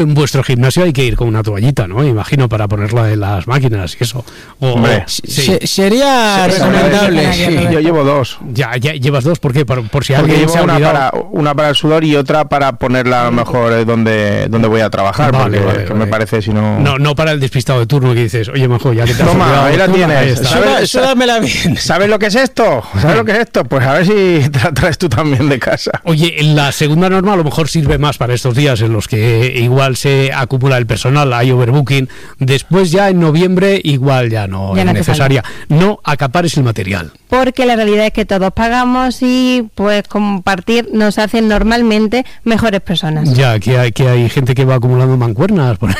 En vuestro gimnasio hay que ir con una toallita, ¿no? Imagino, para ponerla en las máquinas y eso. Hombre, sería recomendable. Sí. Yo llevo 2. Ya llevas 2, ¿por qué? Por si Porque alguien llevo se ha olvidado. una para el sudor y otra para ponerla a lo mejor donde voy a trabajar. Vale, porque me parece, si no... No para el despistado de turno que dices, oye, Majo, ya que te has Toma, olvidado, ahí la tienes. Súdamela bien. ¿Sabes lo que es esto? Pues a ver si te la traes tú también de casa. Oye, la segunda norma a lo mejor sirve más para estos días en los que igual se acumula el personal, hay overbooking. Después ya en noviembre igual ya no es necesaria. No acapares el material. Porque la realidad es que todos pagamos y pues compartir nos hace normalmente mejores personas. Ya, que hay gente que va acumulando mancuernas. Por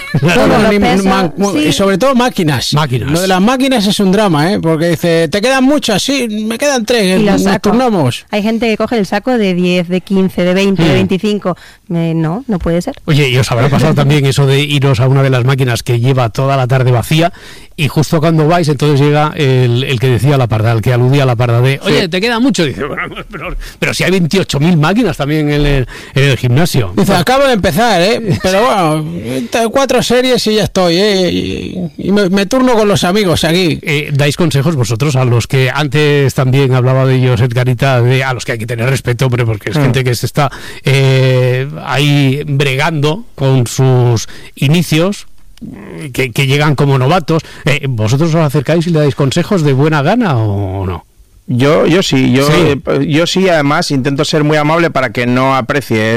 y sobre todo máquinas. Lo de las máquinas es un drama, porque dice, ¿te quedan muchas? Sí, me quedan 3, y nos turnamos. Hay gente que coge el saco de 10, de 15, de 20, de 25. No puede ser. Oye, y os habrá pasado también eso de iros a una de las máquinas que lleva toda la tarde vacía y justo cuando vais, entonces llega el que decía la parda, el que aludía a la parda de, oye, ¿te queda mucho? Dice, bueno, pero si hay 28.000 máquinas también en el gimnasio. Dice, acabo de empezar, pero bueno, 4 series y ya estoy, y me turno con los amigos aquí. ¿Dais consejos vosotros a los que antes también hablaba de ellos, Edgarita, a los que hay que tener respeto, hombre, porque es gente que se está ahí bregando con sus inicios, que llegan como novatos? ¿Vosotros os acercáis y le dais consejos de buena gana o no? Yo sí, yo sí, además intento ser muy amable para que no aprecie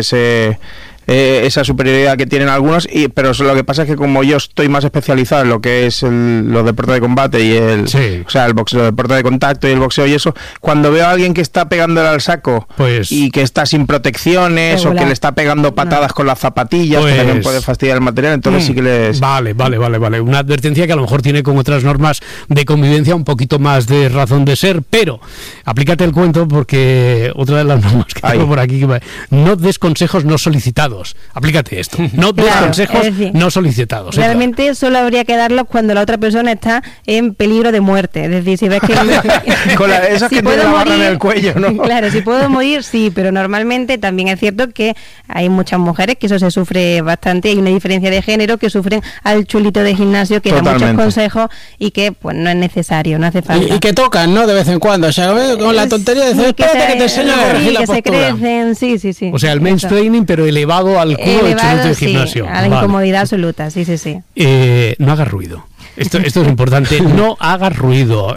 esa superioridad que tienen algunos, pero lo que pasa es que como yo estoy más especializado en lo que es los deportes de combate y o sea, el boxeo, los deportes de contacto y el boxeo y eso, cuando veo a alguien que está pegándole al saco y que está sin protecciones o que le está pegando patadas con las zapatillas, que también puede fastidiar el material, entonces sí que les... Vale. Una advertencia que a lo mejor tiene con otras normas de convivencia un poquito más de razón de ser, pero aplícate el cuento, porque otra de las normas que tengo por aquí, no des consejos no solicitados. Aplícate esto. No des consejos no solicitados. Realmente solo habría que darlos cuando la otra persona está en peligro de muerte. Es decir, si ves que... con esas si que tiene la barra en el cuello, ¿no? Claro, si puedo morir, sí, pero normalmente también es cierto que hay muchas mujeres que eso se sufre bastante. Hay una diferencia de género que sufren al chulito de gimnasio que da muchos consejos y que pues no es necesario, no hace falta. Y que tocan, ¿no? De vez en cuando. O sea, con la tontería de decir, espérate que te enseño a elegir la postura. Que se crecen, sí. O sea, el mansplaining, pero elevado al culo del chulito de gimnasio. A la incomodidad absoluta, sí. No hagas ruido. Esto es importante. No hagas ruido.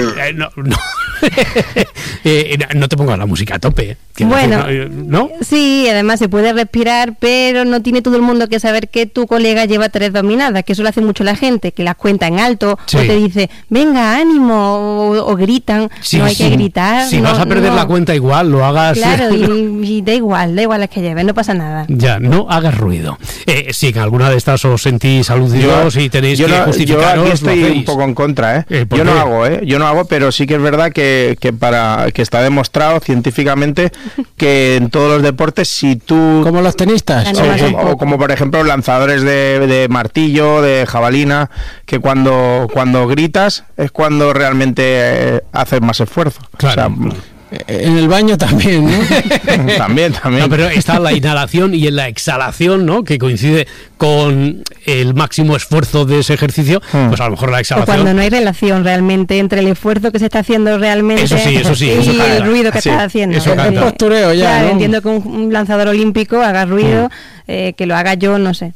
No te pongas la música a tope. Bueno, ¿no? Sí, además se puede respirar, pero no tiene todo el mundo que saber que tu colega lleva 3 dominadas, que eso lo hace mucho la gente, que las cuenta en alto, o te dice, venga, ánimo, o gritan. No hay que gritar. Si vas a perder la cuenta, igual lo hagas. Claro, y da igual las que lleves, no pasa nada. Ya, no hagas ruido. Si en alguna de estas os sentís aludidos y tenéis que justificaros, yo aquí estoy un poco en contra, yo no hago, pero sí que es verdad que está demostrado científicamente que en todos los deportes, si tú... Como los tenistas. O como por ejemplo lanzadores de martillo, de jabalina, que cuando gritas es cuando realmente haces más esfuerzo. Claro. O sea, en el baño también, ¿no? también. No, pero está la inhalación y en la exhalación, ¿no? Que coincide con el máximo esfuerzo de ese ejercicio, pues a lo mejor la exhalación... O cuando no hay relación realmente entre el esfuerzo que se está haciendo realmente y el ruido que estás haciendo. Eso es postureo ya, claro, ¿no? Entiendo que un lanzador olímpico haga ruido, que lo haga yo, no sé.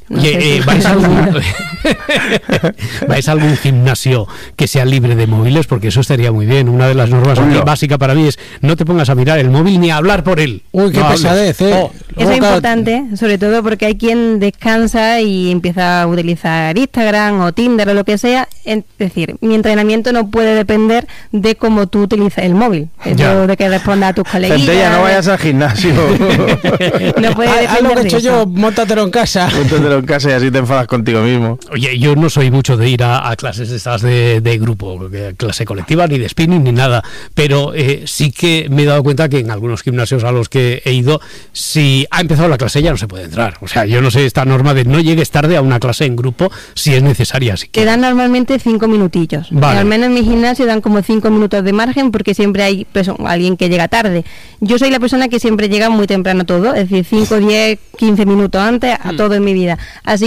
¿Vais a algún gimnasio que sea libre de móviles? Porque eso estaría muy bien. Una de las normas básicas para mí es no te pongas a mirar el móvil ni a hablar por él. Uy, qué pesadez, Eso es importante, sobre todo porque hay quien descansa y empieza a utilizar Instagram o Tinder o lo que sea. Es decir, mi entrenamiento no puede depender de cómo tú utilizas el móvil, de que responda a tus coleguillas. Centella, no vayas al gimnasio. No puede depender algo que he hecho de yo, móntatelo en casa. Móntatelo en casa y así te enfadas contigo mismo. Oye, yo no soy mucho de ir a clases estas de grupo, clase colectiva, ni de spinning, ni nada, pero sí que me he dado cuenta que en algunos gimnasios a los que he ido, si ha empezado la clase ya no se puede entrar. O sea, yo no sé esta norma de no llegues tarde a una clase en grupo si es necesaria. Te dan normalmente 5 minutillos. Vale. Al menos en mi gimnasio dan como 5 minutos de margen porque siempre hay alguien que llega tarde. Yo soy la persona que siempre llega muy temprano todo, es decir, 5, 10, 15 minutos fruto antes a todo en mi vida. Así